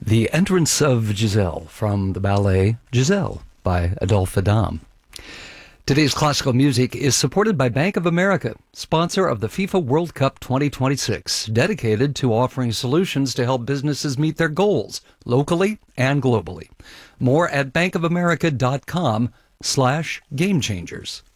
The entrance of Giselle from the ballet Giselle by Adolphe Adam. Today's classical music is supported by Bank of America, sponsor of the FIFA World Cup 2026, dedicated to offering solutions to help businesses meet their goals locally and globally. More at bankofamerica.com/gamechangers.